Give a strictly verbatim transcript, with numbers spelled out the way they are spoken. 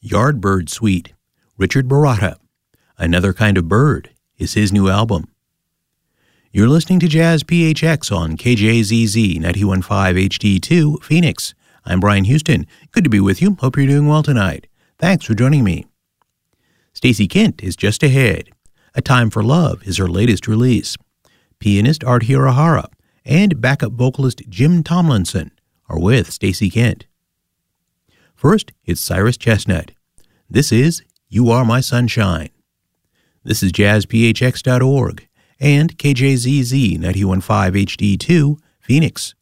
Yardbird Suite, Richard Baratta. Another Kind of Bird is his new album. You're listening to Jazz P H X on K J Z Z ninety-one point five H D two, Phoenix. I'm Brian Houston. Good to be with you. Hope you're doing well tonight. Thanks for joining me. Stacey Kent is just ahead. A Time for Love is her latest release. Pianist Art Hirahara and backup vocalist Jim Tomlinson are with Stacey Kent. First, it's Cyrus Chestnut. This is You Are My Sunshine. This is jazz p h x dot org and K J Z Z ninety-one point five H D two, Phoenix.